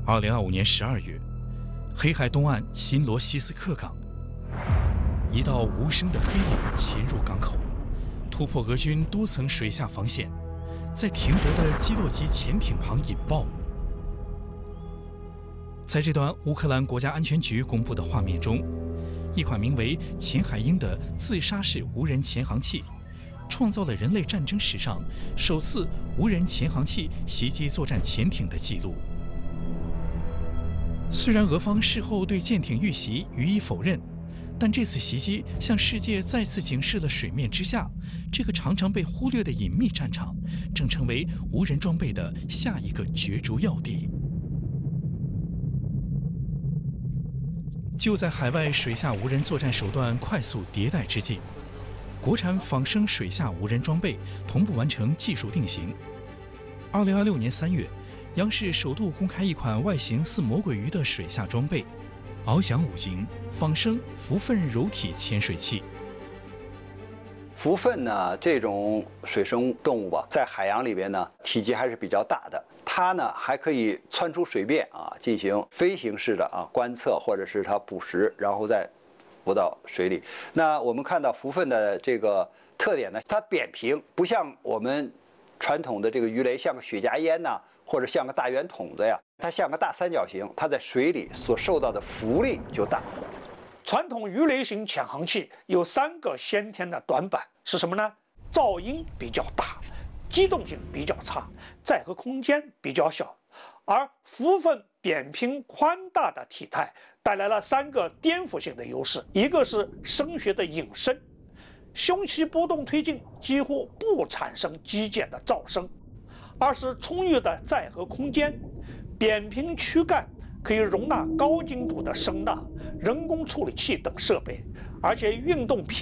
2025年12月，黑海东岸新罗西斯克港，一道无声的黑影潜入港口，突破俄军多层水下防线，在停泊的基洛级潜艇旁引爆。在这段乌克兰国家安全局公布的画面中，一款名为“钱海鹰”的自杀式无人潜航器，创造了人类战争史上首次无人潜航器袭击作战潜艇的记录。虽然俄方事后对舰艇遇袭予以否认，但这次袭击向世界再次警示了水面之下这个常常被忽略的隐秘战场，正成为无人装备的下一个角逐要地。就在海外水下无人作战手段快速迭代之际，国产仿生水下无人装备同步完成技术定型。2026年3月，央视首度公开一款外形似魔鬼鱼的水下装备——翱翔5型仿生浮粪柔体潜水器。 浮粪呢，这种水生动物吧，在海洋里边呢，体积还是比较大的。它呢还可以窜出水面进行飞行式的观测，或者是它捕食，然后再浮到水里。那我们看到浮粪的这个特点呢，它扁平，不像我们传统的这个鱼雷像个雪茄烟呐，或者像个大圆筒子呀，它像个大三角形，它在水里所受到的浮力就大。 传统鱼雷型潜航器有3个先天的短板是什么呢？噪音比较大，机动性比较差，载荷空间比较小。而浮粪扁平宽大的体态带来了3个颠覆性的优势：一个是声学的隐身，胸鳍波动推进几乎不产生机械的噪声；二是充裕的载荷空间，扁平躯干可以容纳高精度的声呐、人工处理器等设备，而且运动频